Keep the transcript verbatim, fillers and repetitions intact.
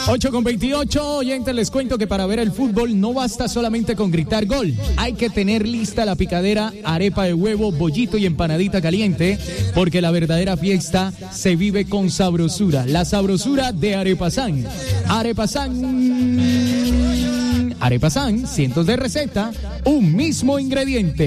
ocho con veintiocho, oyentes, les cuento que para ver el fútbol no basta solamente con gritar gol. Hay que tener lista la picadera, arepa de huevo, bollito y empanadita caliente, porque la verdadera fiesta se vive con sabrosura. La sabrosura de Arepasán. Arepasán. Arepasán, cientos de recetas, un mismo ingrediente.